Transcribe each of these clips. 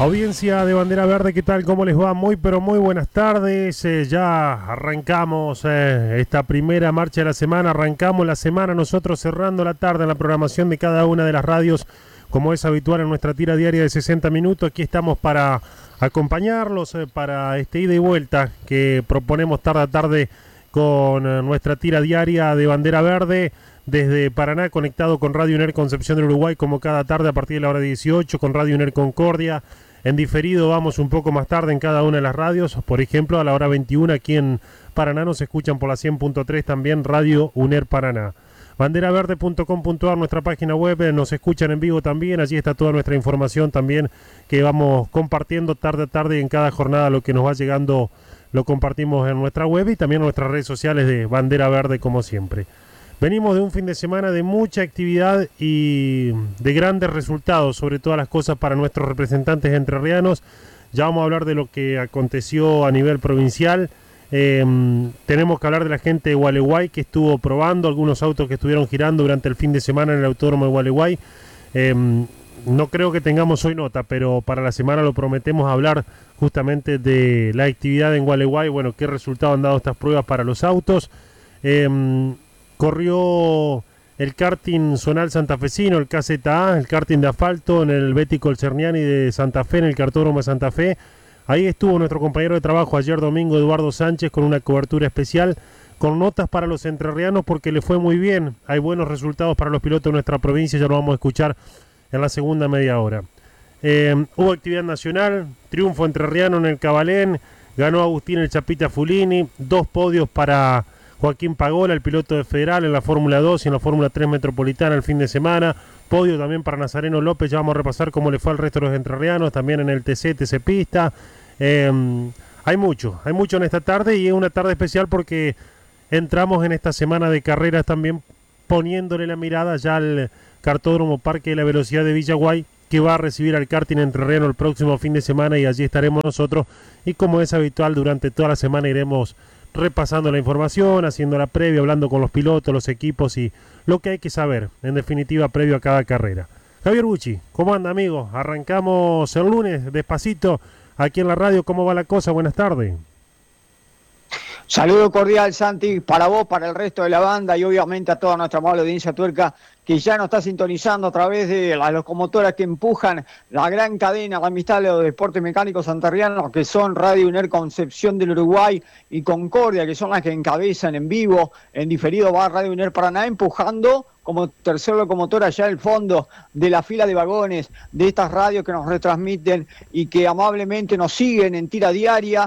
Audiencia de Bandera Verde, ¿qué tal? ¿Cómo les va? Muy, pero muy buenas tardes. Ya arrancamos esta primera marcha de la semana. Arrancamos la semana nosotros cerrando la tarde en la programación de cada una de las radios, como es habitual en nuestra tira diaria de 60 minutos. Aquí estamos para acompañarlos para este ida y vuelta que proponemos tarde a tarde con nuestra tira diaria de Bandera Verde. Desde Paraná, conectado con Radio UNER Concepción del Uruguay, como cada tarde a partir de la hora 18, con Radio UNER Concordia. En diferido vamos un poco más tarde en cada una de las radios. Por ejemplo, a la hora 21 aquí en Paraná nos escuchan por la 100.3 también Radio UNER Paraná. Banderaverde.com.ar, nuestra página web, nos escuchan en vivo también. Allí está toda nuestra información también que vamos compartiendo tarde a tarde y en cada jornada lo que nos va llegando lo compartimos en nuestra web y también en nuestras redes sociales de Bandera Verde como siempre. Venimos de un fin de semana de mucha actividad y de grandes resultados, sobre todas las cosas para nuestros representantes entrerrianos. Ya vamos a hablar de lo que aconteció a nivel provincial. Tenemos que hablar de la gente de Gualeguay que estuvo probando algunos autos que estuvieron girando durante el fin de semana en el Autódromo de Gualeguay. No creo que tengamos hoy nota, pero para la semana lo prometemos hablar justamente de la actividad en Gualeguay. Bueno, qué resultado han dado estas pruebas para los autos. Corrió el karting zonal santafesino, el KZA, el karting de asfalto en el Bético El Cerniani de Santa Fe, en el cartódromo de Santa Fe. Ahí estuvo nuestro compañero de trabajo ayer domingo, Eduardo Sánchez, con una cobertura especial, con notas para los entrerrianos porque le fue muy bien. Hay buenos resultados para los pilotos de nuestra provincia, ya lo vamos a escuchar en la segunda media hora. Hubo actividad nacional, triunfo entrerriano en el Cabalén, ganó Agustín el Chapita Fulini, 2 podios para Joaquín Pagola, el piloto de Federal en la Fórmula 2 y en la Fórmula 3 Metropolitana el fin de semana. Podio también para Nazareno López, ya vamos a repasar cómo le fue al resto de los entrerrianos, también en el TC Pista. Hay mucho en esta tarde y es una tarde especial porque entramos en esta semana de carreras también poniéndole la mirada ya al Cartódromo Parque de la Velocidad de Villaguay, que va a recibir al karting entrerriano el próximo fin de semana y allí estaremos nosotros y como es habitual durante toda la semana iremos repasando la información, haciendo la previa, hablando con los pilotos, los equipos y lo que hay que saber, en definitiva, previo a cada carrera. Javier Bucci, ¿cómo anda, amigo? Arrancamos el lunes, despacito, aquí en la radio. ¿Cómo va la cosa? Buenas tardes. Saludo cordial, Santi, para vos, para el resto de la banda y obviamente a toda nuestra amable audiencia tuerca que ya nos está sintonizando a través de las locomotoras que empujan la gran cadena, la amistad de los deportes mecánicos santarrianos, que son Radio UNER Concepción del Uruguay y Concordia, que son las que encabezan en vivo, en diferido va Radio UNER Paraná, empujando como tercer locomotora ya el fondo de la fila de vagones de estas radios que nos retransmiten y que amablemente nos siguen en tira diaria,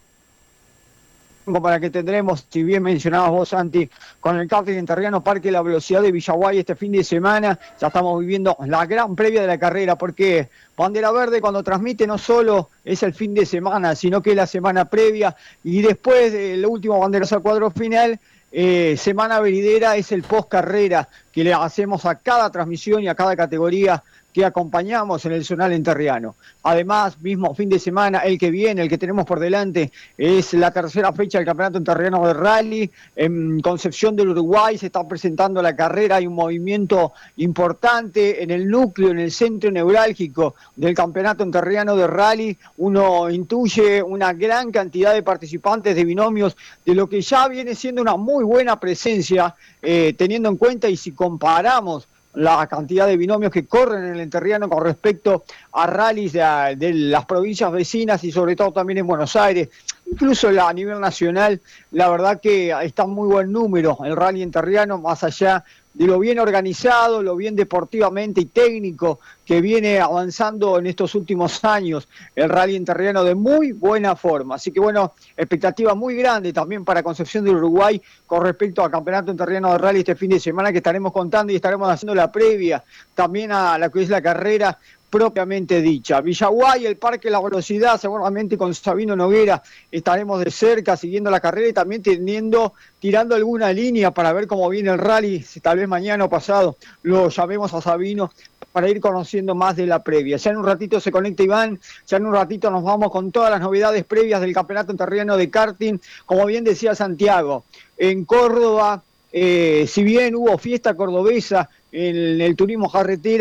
para que tendremos, si bien mencionabas vos, Santi, con el karting entrerriano Parque de la Velocidad de Villaguay este fin de semana. Ya estamos viviendo la gran previa de la carrera, porque Bandera Verde cuando transmite no solo es el fin de semana, sino que es la semana previa y después del último banderazo al cuadro final, semana venidera es el post carrera que le hacemos a cada transmisión y a cada categoría que acompañamos en el zonal entrerriano. Además, mismo fin de semana, el que viene, el que tenemos por delante, es la tercera fecha del Campeonato Entrerriano de Rally. En Concepción del Uruguay se está presentando la carrera, hay un movimiento importante en el núcleo, en el centro neurálgico del Campeonato Entrerriano de Rally. Uno intuye una gran cantidad de participantes de binomios, de lo que ya viene siendo una muy buena presencia, teniendo en cuenta y si comparamos la cantidad de binomios que corren en el entrerriano con respecto a rallies de las provincias vecinas y sobre todo también en Buenos Aires, incluso a nivel nacional. La verdad que está muy buen número el rally entrerriano, más allá de lo bien organizado, lo bien deportivamente y técnico que viene avanzando en estos últimos años el rally entrerriano de muy buena forma. Así que bueno, expectativa muy grande también para Concepción del Uruguay con respecto al Campeonato Entrerriano de Rally este fin de semana, que estaremos contando y estaremos haciendo la previa también a la que es la carrera propiamente dicha. Villaguay, el Parque de la Velocidad, seguramente con Sabino Noguera estaremos de cerca siguiendo la carrera y también tirando alguna línea para ver cómo viene el rally, si tal vez mañana o pasado lo llamemos a Sabino para ir conociendo más de la previa. Ya en un ratito se conecta Iván, ya en un ratito nos vamos con todas las novedades previas del Campeonato Entrerriano de Karting. Como bien decía Santiago, en Córdoba, si bien hubo fiesta cordobesa en el turismo carretera,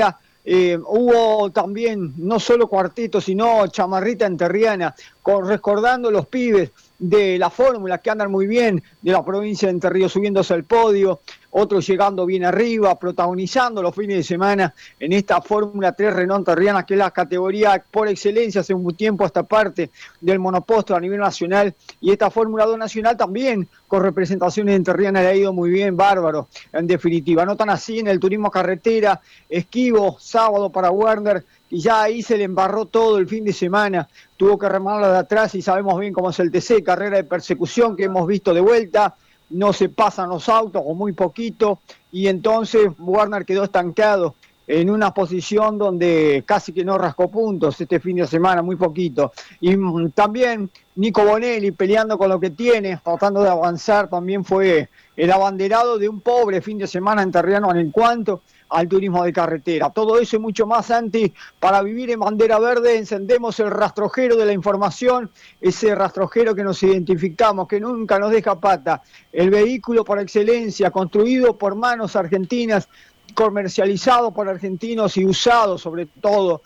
Hubo también no solo cuarteto, sino chamarrita enterriana, recordando los pibes de la fórmula que andan muy bien, de la provincia de Entre Ríos subiéndose al podio, otros llegando bien arriba, protagonizando los fines de semana en esta Fórmula 3 Renault Terriana, que es la categoría por excelencia hace un tiempo a esta parte del monoposto a nivel nacional, y esta Fórmula 2 nacional también con representaciones en Terriana le ha ido muy bien, bárbaro, en definitiva. No tan así en el turismo carretera, Esquivo, sábado para Werner, y ya ahí se le embarró todo el fin de semana, tuvo que remarla de atrás y sabemos bien cómo es el TC, carrera de persecución que hemos visto de vuelta, no se pasan los autos o muy poquito, y entonces Werner quedó estancado en una posición donde casi que no rascó puntos este fin de semana, muy poquito. Y también Nico Bonelli peleando con lo que tiene, tratando de avanzar, también fue el abanderado de un pobre fin de semana en Terriano en cuanto al turismo de carretera. Todo eso y mucho más, Santi, para vivir en Bandera Verde. Encendemos el rastrojero de la información, ese rastrojero que nos identificamos, que nunca nos deja pata. El vehículo por excelencia, construido por manos argentinas, comercializado por argentinos y usado sobre todo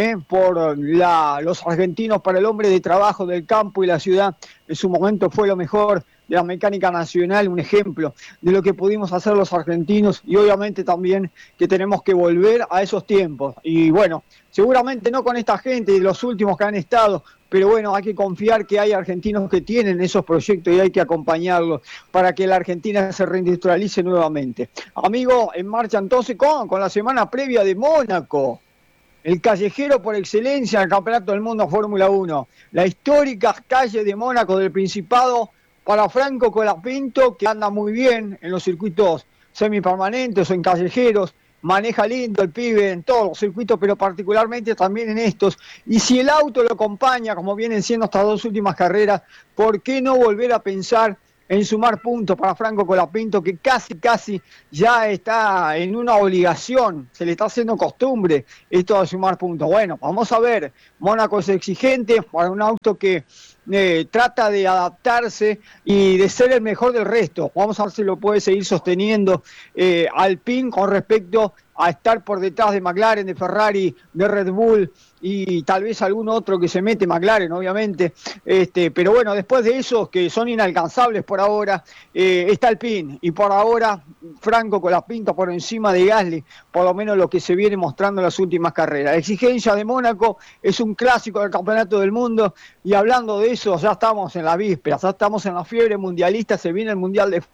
por los argentinos para el hombre de trabajo del campo y la ciudad. En su momento fue lo mejor de la mecánica nacional, un ejemplo de lo que pudimos hacer los argentinos, y obviamente también que tenemos que volver a esos tiempos. Y bueno, seguramente no con esta gente y los últimos que han estado, pero bueno, hay que confiar que hay argentinos que tienen esos proyectos y hay que acompañarlos para que la Argentina se reindustrialice nuevamente. Amigo, en marcha entonces con la semana previa de Mónaco, el callejero por excelencia del Campeonato del Mundo Fórmula 1, la histórica calle de Mónaco del Principado, para Franco Colapinto, que anda muy bien en los circuitos semipermanentes o en callejeros, maneja lindo el pibe en todos los circuitos, pero particularmente también en estos. Y si el auto lo acompaña, como vienen siendo estas dos últimas carreras, ¿por qué no volver a pensar en sumar puntos para Franco Colapinto, que casi ya está en una obligación, se le está haciendo costumbre esto de sumar puntos? Bueno, vamos a ver, Mónaco es exigente para un auto que trata de adaptarse y de ser el mejor del resto. Vamos a ver si lo puede seguir sosteniendo Alpine con respecto a estar por detrás de McLaren, de Ferrari, de Red Bull y tal vez algún otro que se mete, McLaren obviamente, pero bueno, después de esos que son inalcanzables por ahora, está Alpine, y por ahora Franco Colapinto por encima de Gasly, por lo menos lo que se viene mostrando en las últimas carreras. La exigencia de Mónaco es un clásico del Campeonato del Mundo, y hablando de eso, ya estamos en la víspera, ya estamos en la fiebre mundialista, se viene el Mundial de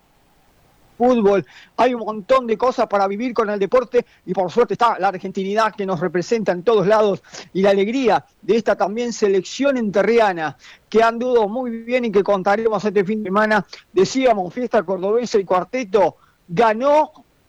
Fútbol, hay un montón de cosas para vivir con el deporte, y por suerte está la argentinidad que nos representa en todos lados, y la alegría de esta también selección enterriana que anduvo muy bien y que contaremos este fin de semana. Decíamos, fiesta cordobesa y cuarteto, ganó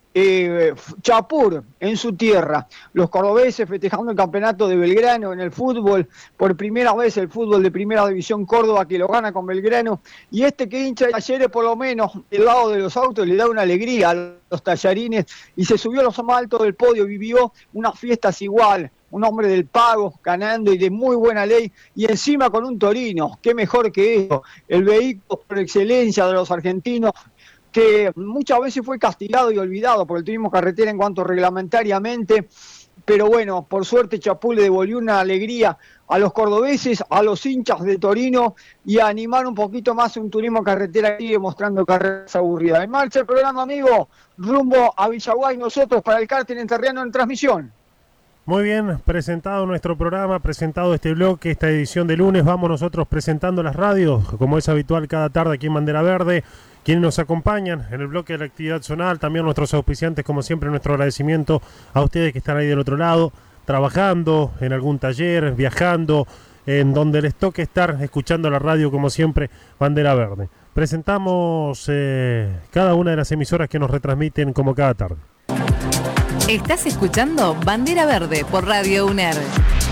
Chapur en su tierra, los cordobeses festejando el campeonato de Belgrano en el fútbol, por primera vez el fútbol de primera división Córdoba que lo gana con Belgrano, y que hincha de Talleres por lo menos del lado de los autos le da una alegría a los tallarines, y se subió a los más altos del podio, vivió unas fiestas igual, un hombre del pago, ganando y de muy buena ley, y encima con un Torino, qué mejor que eso, el vehículo por excelencia de los argentinos, que muchas veces fue castigado y olvidado por el turismo carretera en cuanto reglamentariamente, pero bueno, por suerte Chapú le devolvió una alegría a los cordobeses, a los hinchas de Torino, y a animar un poquito más un turismo carretera que sigue mostrando carreras aburridas. En marcha el programa, amigo, rumbo a Villaguay, nosotros para el karting enterriano en transmisión. Muy bien, presentado nuestro programa, presentado este bloque, esta edición de lunes, vamos nosotros presentando las radios, como es habitual cada tarde aquí en Bandera Verde, quienes nos acompañan en el bloque de la actividad zonal, también nuestros auspiciantes, como siempre, nuestro agradecimiento a ustedes que están ahí del otro lado, trabajando en algún taller, viajando, en donde les toque estar escuchando la radio, como siempre, Bandera Verde. Presentamos cada una de las emisoras que nos retransmiten como cada tarde. Estás escuchando Bandera Verde por Radio UNER.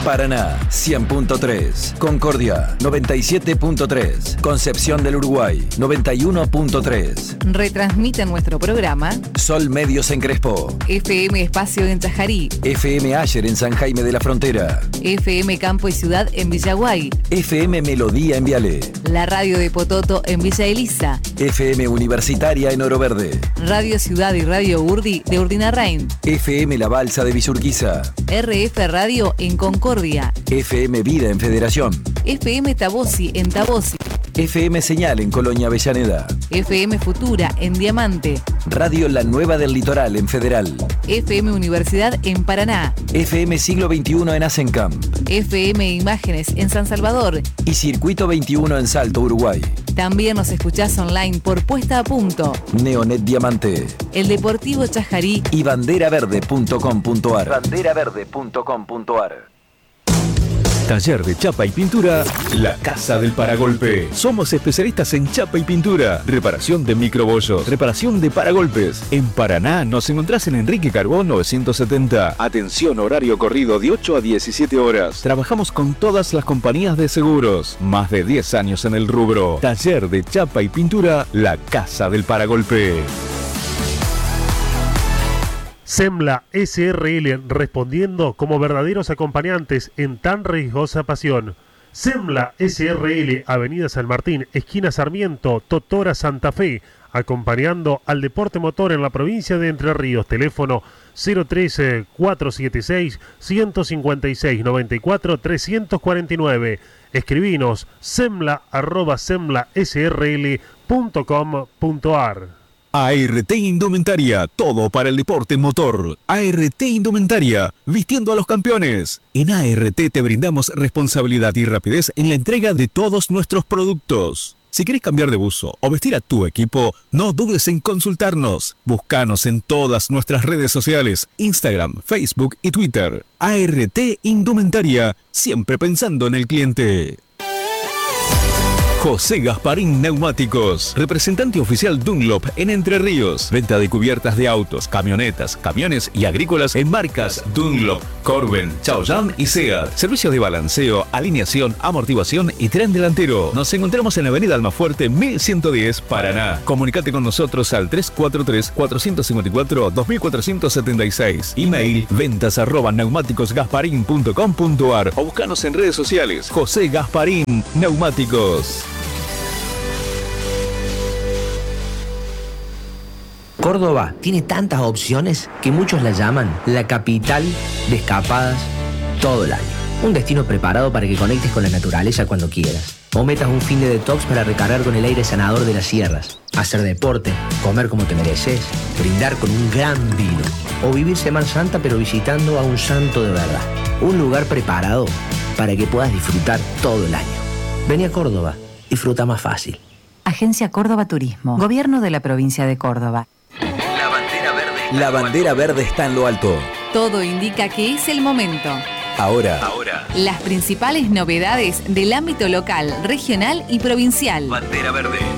Paraná 100.3, Concordia 97.3, Concepción del Uruguay 91.3. Retransmite nuestro programa Sol Medios en Crespo, FM Espacio en Chajarí, FM Ayer en San Jaime de la Frontera, FM Campo y Ciudad en Villaguay, FM Melodía en Viale, la radio de Pototo en Villa Elisa, FM Universitaria en Oro Verde, Radio Ciudad y Radio Urdi de Urdinarrain, FM La Balsa de Villurquiza, RF Radio en Concordia, FM Vida en Federación, FM Tabosi en Tabosi, FM Señal en Colonia Avellaneda, FM Futura en Diamante, Radio La Nueva del Litoral en Federal, FM Universidad en Paraná, FM Siglo XXI en Asencamp, FM Imágenes en San Salvador y Circuito 21 en Salto, Uruguay. También nos escuchás online por Puesta a Punto, Neonet Diamante, El Deportivo Chajarí y banderaverde.com.ar. Banderaverde.com.ar. Taller de Chapa y Pintura, La Casa del Paragolpe. Somos especialistas en chapa y pintura, reparación de microbollos, reparación de paragolpes. En Paraná nos encontrás en Enrique Carbón 970. Atención, horario corrido de 8 a 17 horas. Trabajamos con todas las compañías de seguros. Más de 10 años en el rubro. Taller de Chapa y Pintura, La Casa del Paragolpe. Semla SRL, respondiendo como verdaderos acompañantes en tan riesgosa pasión. Semla SRL, Avenida San Martín, esquina Sarmiento, Totora, Santa Fe, acompañando al deporte motor en la provincia de Entre Ríos. Teléfono 013 476 156 94 349. Escribinos semla@semlasrl.com.ar. ART Indumentaria, todo para el deporte motor. ART Indumentaria, vistiendo a los campeones. En ART te brindamos responsabilidad y rapidez en la entrega de todos nuestros productos. Si querés cambiar de buzo o vestir a tu equipo, no dudes en consultarnos. Búscanos en todas nuestras redes sociales, Instagram, Facebook y Twitter. ART Indumentaria, siempre pensando en el cliente. José Gasparín Neumáticos, representante oficial Dunlop en Entre Ríos. Venta de cubiertas de autos, camionetas, camiones y agrícolas en marcas Dunlop, Corben, Chaoyang y Seat. Servicios de balanceo, alineación, amortiguación y tren delantero. Nos encontramos en la avenida Almafuerte 1110, Paraná. Comunicate con nosotros al 343-454-2476. Email ventas@neumáticosgasparin.com.ar o buscanos en redes sociales. José Gasparín Neumáticos. Córdoba tiene tantas opciones que muchos la llaman la capital de escapadas todo el año. Un destino preparado para que conectes con la naturaleza cuando quieras. O metas un fin de detox para recargar con el aire sanador de las sierras. Hacer deporte, comer como te mereces, brindar con un gran vino. O vivir Semana Santa pero visitando a un santo de verdad. Un lugar preparado para que puedas disfrutar todo el año. Vení a Córdoba, disfruta más fácil. Agencia Córdoba Turismo, Gobierno de la Provincia de Córdoba. La bandera verde está en lo alto. Todo indica que es el momento. Ahora. Las principales novedades del ámbito local, regional y provincial. Bandera verde.